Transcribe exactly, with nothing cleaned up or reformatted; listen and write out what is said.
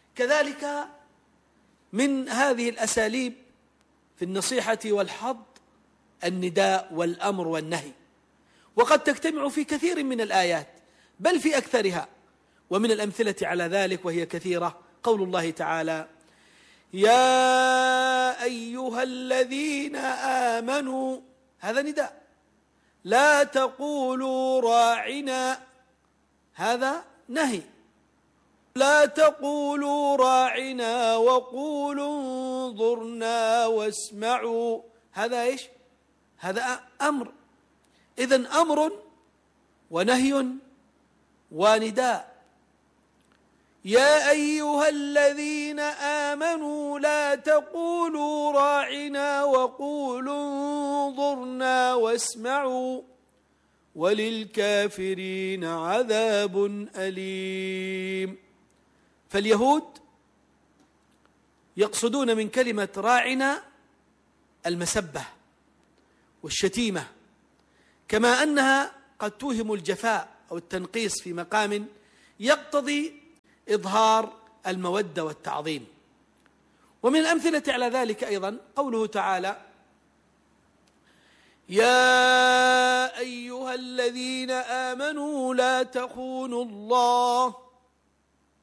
كذلك من هذه الأساليب في النصيحة والحظ النداء والأمر والنهي، وقد تجتمع في كثير من الآيات بل في أكثرها. ومن الأمثلة على ذلك وهي كثيرة قول الله تعالى: يا أيها الذين آمنوا، هذا نداء. لا تقولوا راعنا، هذا نهي. لا تقولوا راعنا وقولوا انظرنا واسمعوا، هذا إيش؟ هذا أمر. إذن أمر ونهي ونداء. يا أيها الذين آمنوا لا تقولوا راعنا وقولوا انظرنا واسمعوا وللكافرين عذاب أليم. فاليهود يقصدون من كلمة راعنا المسبة والشتيمة، كما أنها قد توهم الجفاء أو التنقيص في مقام يقتضي إظهار المودة والتعظيم. ومن الأمثلة على ذلك أيضا قوله تعالى: يا أيها الذين آمنوا لا تخونوا الله